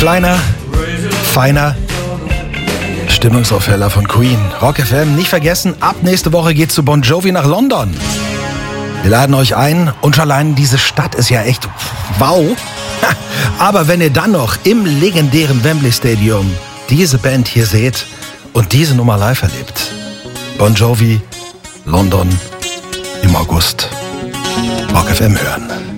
Kleiner, feiner Stimmungsaufheller von Queen. Rock FM, nicht vergessen, ab nächste Woche geht's zu Bon Jovi nach London. Wir laden euch ein und schon allein diese Stadt ist ja echt wow. Aber wenn ihr dann noch im legendären Wembley Stadium diese Band hier seht und diese Nummer live erlebt. Bon Jovi, London im August. Rock FM hören.